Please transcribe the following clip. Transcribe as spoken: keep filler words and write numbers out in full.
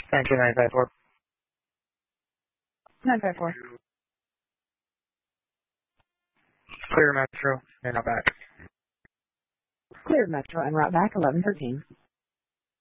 Thank you, nine five four. nine five four. Clear Metro, and now back. Clear Metro and route back eleven thirteen.